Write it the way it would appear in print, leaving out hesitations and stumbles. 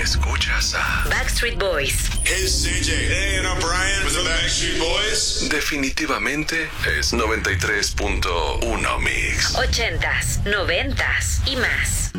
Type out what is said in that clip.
Escuchas a Backstreet Boys. Hey, it's CJ. Hey, and I'm Brian with the Backstreet Boys. Definitivamente es 93.1 Mix. 80s, 90s y más.